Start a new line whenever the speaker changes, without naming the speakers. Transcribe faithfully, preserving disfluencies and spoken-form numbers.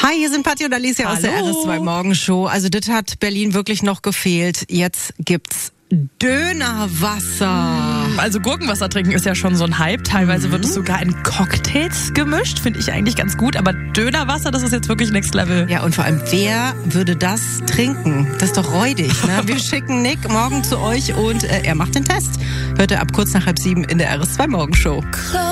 Hi, hier sind Patti und Alicia aus der R S zwei Morgenshow. Also das hat Berlin wirklich noch gefehlt. Jetzt gibt's Dönerwasser.
Also Gurkenwasser trinken ist ja schon so ein Hype. Teilweise mhm. wird es sogar in Cocktails gemischt. Finde ich eigentlich ganz gut. Aber Dönerwasser, das ist jetzt wirklich Next Level.
Ja, und vor allem, wer würde das trinken? Das ist doch räudig. Ne? Wir schicken Nick morgen zu euch und äh, er macht den Test. Hört er ab kurz nach halb sieben in der R S zwei Morgenshow.